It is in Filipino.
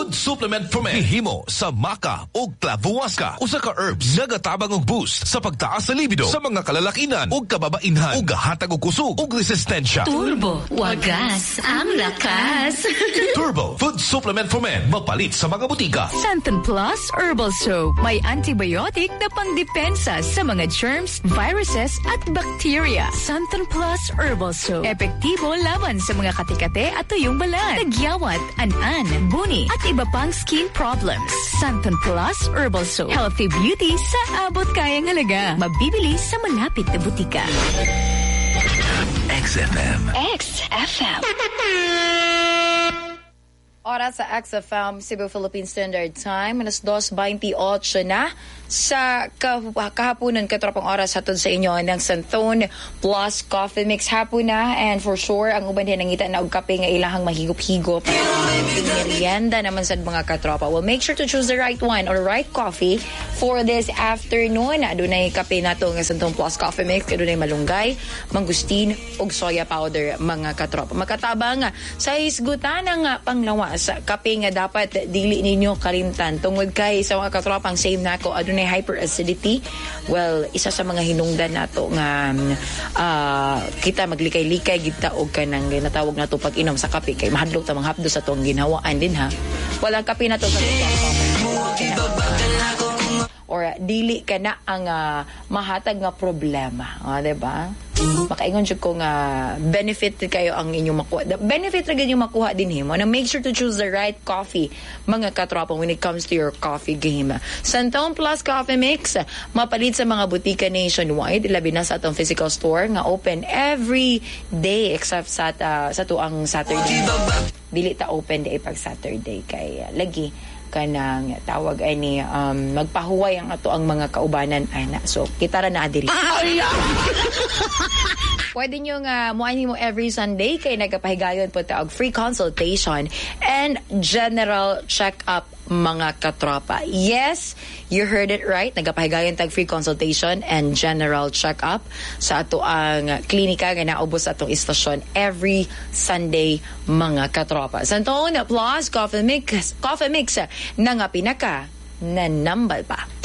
Food Supplement for Men. Hihimo sa maca o clavuasca. Usa ka herbs nagatabang og boost sa pagtaas sa libido sa mga kalalakinan o kababainhan o gahatag og kusog o resistensya. Turbo, wagas ang lakas. Turbo Food Supplement for Men. Mapalit sa mga butika. Santon Plus Herbal Soap. May antibiotic na pangdepensa sa mga germs, viruses at bacteria. Santon Plus Herbal Soap. Epektibo laban sa mga katikate at tuyong balat, tagyawat, an-an, buni at iba pang skin problems. Santon Plus Herbal Soap. Healthy beauty sa abot kayang halaga. Mabibili sa malapit na butika. XFM. XFM. Oras sa XFM, Cebu Philippine Standard Time, alas 2:28 na sa kahaponan, katropang oras hatod sa inyo ng Santon Plus Coffee Mix hapon na, and for sure ang uban din nangita na og kape nga ilahang mahigop-higop. Merienda naman sa mga katropa. Well, make sure to choose the right one or right coffee for this afternoon. Adunay kape nato nga Santon Plus Coffee Mix, adunay malunggay, mangustin ug soya powder mga katropa. Makatabang sa hisgutan nga panglawas sa kape nga dapat dili ninyo kalimtan tungod kay sa mga katropang same nako adunay hyperacidity. Well, isa sa mga hinungdan nato nga kita maglikay-likay gita og kanang ginatawag nato pag-inom sa kape kay mahadlok ta manghapdo sa tuong ginhawaan din ha. Walang kape nato sa or dili ka na ang mahatag nga problema, diba? Makaingon jud ko nga benefit kayo ang inyong makuha. The benefit ra gyud yung makuha din himo. Na make sure to choose the right coffee mga katropa when it comes to your coffee game. Santon Plus Coffee Mix mapalit sa mga butika nationwide, labi na sa atong physical store nga open every day except sa tuang Saturday. Dili ta open day pag Saturday kay lagi kanang tawag ay ni magpahuway ang ato ang mga kaubanan ana. So kita ra na adiri. Pwede nyo nga muani mo every Sunday kay nagapahigayon po ta og free consultation and general check-up mga katropa. Yes, you heard it right. Nagapahigayon tag free consultation and general check-up sa ato ang klinika nga naubos sa atong istasyon every Sunday mga katropa. Santon Plus Coffee Mix na nga pinaka nanambal pa.